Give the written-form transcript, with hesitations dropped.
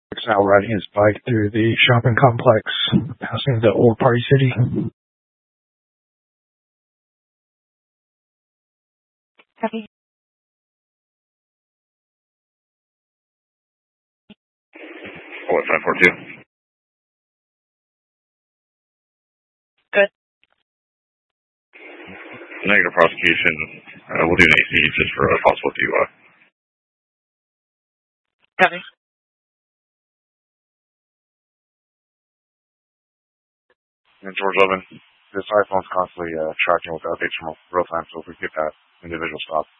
He's now riding his bike through the shopping complex, passing the old Party City. Copy. What, 542? Good. Negative prosecution. We'll do an AC just for a possible DUI. Copy. And George Levin, this iPhone's constantly tracking with updates from real time, so if we get that individual stop,